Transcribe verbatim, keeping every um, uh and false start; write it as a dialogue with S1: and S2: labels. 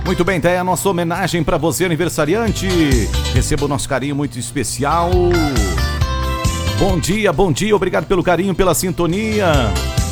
S1: Muito bem, tá aí a nossa homenagem para você, aniversariante. Receba o nosso carinho muito especial. Bom dia, bom dia, obrigado pelo carinho, pela sintonia.